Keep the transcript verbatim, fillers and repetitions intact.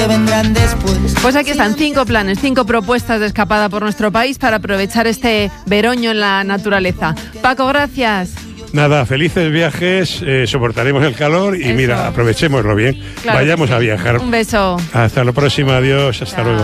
que vendrán después. Pues aquí están cinco planes, cinco propuestas de escapada por nuestro país para aprovechar este veroño en la naturaleza. Paco, gracias. Nada, felices viajes, eh, soportaremos el calor y Eso. Mira, aprovechémoslo bien. Claro Vayamos que sí. a viajar. Un beso. Hasta la próxima, adiós, hasta Chao. luego.